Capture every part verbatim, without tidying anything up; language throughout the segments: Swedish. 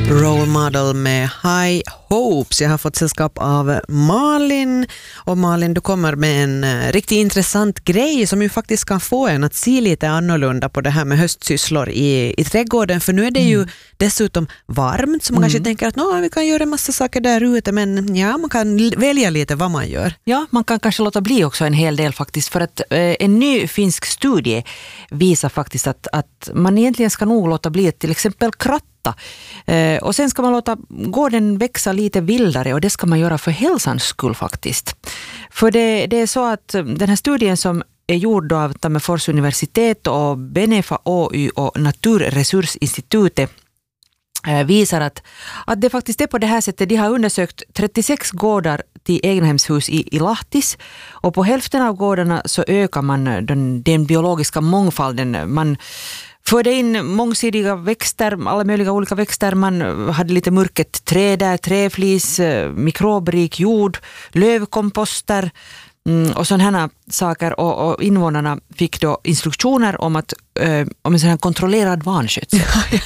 Role Model med High Hopes. Jag har fått sällskap av Malin. Och Malin, du kommer med en riktigt intressant grej som ju faktiskt kan få en att se lite annorlunda på det här med höstsysslor i, i trädgården. För nu är det ju mm. dessutom varmt, så man mm. kanske tänker att Nå, vi kan göra en massa saker där ute, men ja, man kan välja lite vad man gör. Ja, man kan kanske låta bli också en hel del faktiskt, för att eh, en ny finsk studie visar faktiskt att, att man egentligen ska nog låta bli till exempel kratta. Eh, och sen ska man låta gården växa lite vildare, och det ska man göra för hälsans skull faktiskt. För det, det är så att den här studien som är gjord av Tammerfors universitet och Benefa O Y och Naturresursinstitutet eh, visar att, att det faktiskt är på det här sättet. De har undersökt trettiosex gårdar till egnahemshus i, i Lahtis, och på hälften av gårdarna så ökar man den, den biologiska mångfalden. Man förde in mångsidiga växter, alla möjliga olika växter. Man hade lite mörket träd där, träflis, mikrobrik jord, lövkomposter mm, och sådana här saker. Och, och invånarna fick då instruktioner om att eh, om en sån här kontrollerad vanskötsel.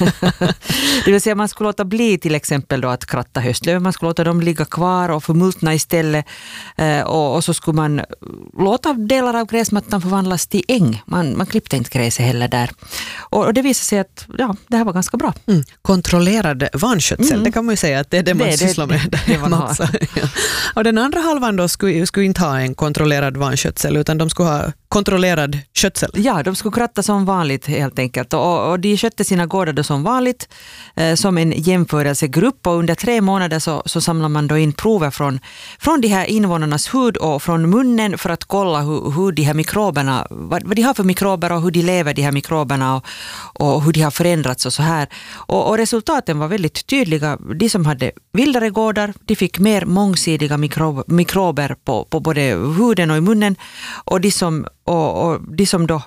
Det vill säga man skulle låta bli till exempel då att kratta höstlöv, man skulle låta dem ligga kvar och förmultna istället, eh, och, och så skulle man låta delar av gräsmattan förvandlas till äng. Man, man klippte inte gräset heller där. Och, och det visade sig att ja, det här var ganska bra. Mm. Kontrollerad vanskötsel, mm. det kan man ju säga att det är det man det, sysslar det, med. Det, det man har. Ja. Och den andra halvan då skulle, skulle inte ha en kontrollerad vanskötsel, utan de skulle ha kontrollerad skötsel. Ja, de skulle kratta som vanligt helt enkelt. Och, och de skötte sina gårdar då som vanligt eh, som en jämförelsegrupp, och under tre månader så, så samlar man då in prover från, från de här invånarnas hud och från munnen för att kolla hur, hur de här mikroberna, vad, vad de har för mikrober och hur de lever, de här mikroberna, och, och hur de har förändrats och så här. Och, och resultaten var väldigt tydliga. De som hade vildare gårdar, de fick mer mångsidiga mikrob, mikrober på, på både huden och i munnen, och de som Och, och de som då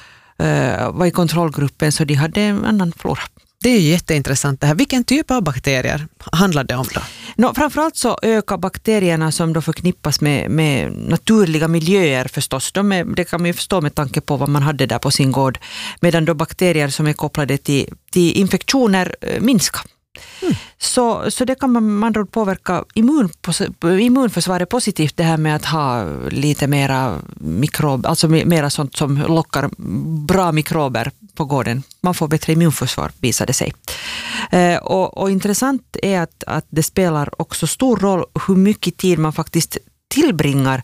uh, var i kontrollgruppen, så de hade en annan flora. Det är ju jätteintressant det här. Vilken typ av bakterier handlar det om då? No, framförallt så ökar bakterierna som då förknippas med, med naturliga miljöer förstås. De är, det kan man ju förstå med tanke på vad man hade där på sin gård. Medan då bakterier som är kopplade till, till infektioner uh, minskar. Mm. Så, så det kan man, man påverka immun, immunförsvaret positivt, det här med att ha lite mera mikrob, alltså mera sånt som lockar bra mikrober på gården. Man får bättre immunförsvar, visar det sig. Eh, och, och intressant är att, att det spelar också stor roll hur mycket tid man faktiskt tillbringar.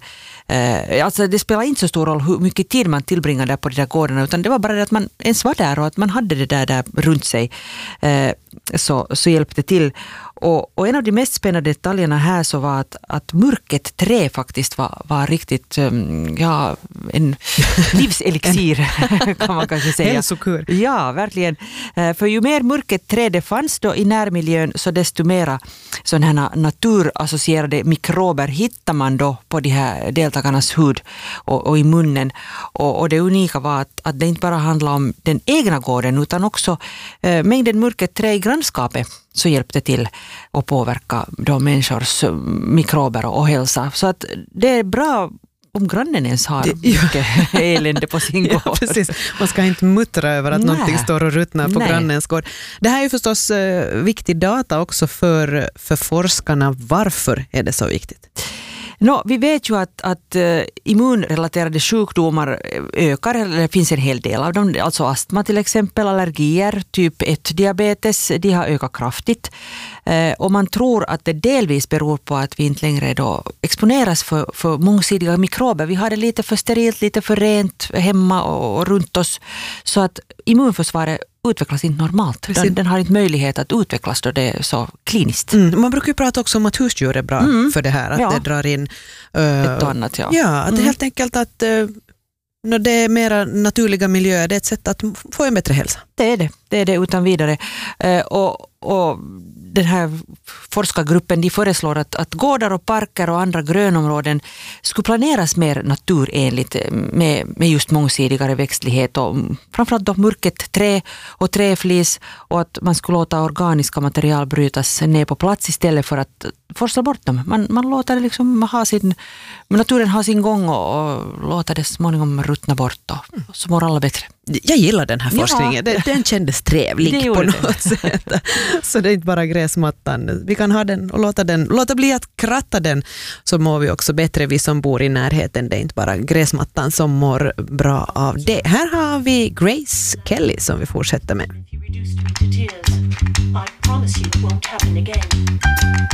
Eh, alltså det spelar inte så stor roll hur mycket tid man tillbringar där på de där gårdarna, utan det var bara det att man ens var där och att man hade det där, där runt sig, eh, så, så hjälpte till. Och, och en av de mest spännande detaljerna här så var att, att mörket trä faktiskt var, var riktigt um, ja, en livselixir kan man kanske säga. Hälsokur. Ja, verkligen. För ju mer mörket trä det fanns då i närmiljön, så desto mera sådana här naturassocierade mikrober hittar man då på de här deltagarnas hud och, och i munnen. Och, och det unika var att, att det inte bara handlar om den egna gården, utan också eh, mängden mörket trä i grannskapet så hjälpte till att påverka de människors mikrober och hälsa. Så att det är bra om grannen ens har det, mycket ja. elände på sin gård. Ja, precis. Man ska inte muttra över att Nä. någonting står och ruttnar på Nej. grannens gård. Det här är ju förstås uh, viktig data också för, för forskarna. Varför är det så viktigt? No, vi vet ju att, att uh, immunrelaterade sjukdomar ökar, eller det finns en hel del av dem, alltså astma till exempel, allergier, typ ett diabetes, de har ökat kraftigt. Uh, och man tror att det delvis beror på att vi inte längre då exponeras för, för mångsidiga mikrober. Vi har det lite för sterilt, lite för rent hemma och, och runt oss, så att immunförsvaret utvecklas inte normalt. Den, den har inte möjlighet att utvecklas då det är så kliniskt. Mm. Man brukar ju prata också om att husdjur är bra mm. för det här. Att ja. det drar in uh, ett och annat. Ja, ja att mm. det helt enkelt att uh, när det är mera naturliga miljöer, det är ett sätt att få en bättre hälsa. Det är det, det är det utan vidare. Uh, och, och den här forskargruppen, de föreslår att, att gårdar och parker och andra grönområden skulle planeras mer naturenligt med, med just mångsidigare växtlighet och framförallt då mörket trä och träflis, och att man skulle låta organiska material brytas ner på plats istället för att forsla bort dem. Man, man låter det liksom ha sin, naturen ha sin gång och, och låta det småningom ruttna bort, och så mår alla bättre. Jag gillar den här forskningen. Ja. Den, den kändes trevlig Det på gjorde något sätt. Så det är inte bara gräsmattan. Vi kan ha den och låta, den, låta bli att kratta den, så mår vi också bättre, vi som bor i närheten. Det är inte bara gräsmattan som mår bra av det. Här har vi Grace Kelly som vi fortsätter med.